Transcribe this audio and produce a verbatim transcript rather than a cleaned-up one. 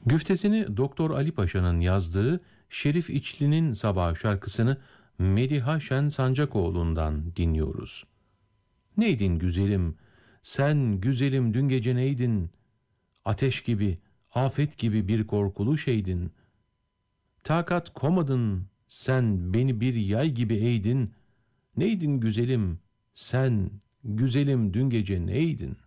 Güftesini Doktor Ali Paşa'nın yazdığı Şerif İçli'nin Sabah şarkısını Mediha Şen Sancakoğlu'ndan dinliyoruz. Neydin güzelim, sen güzelim dün gece neydin? Ateş gibi, afet gibi bir korkulu şeydin. Takat komadın, sen beni bir yay gibi eğdin. Neydin güzelim, sen güzelim dün gece neydin?